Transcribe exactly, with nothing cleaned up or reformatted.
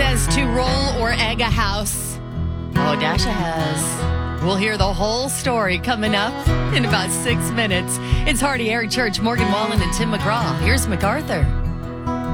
says to roll or egg a house. Oh, Dasha has. We'll hear the whole story coming up in about six minutes. It's Hardy Eric Church, Morgan Wallen, and Tim McGraw. Here's MacArthur.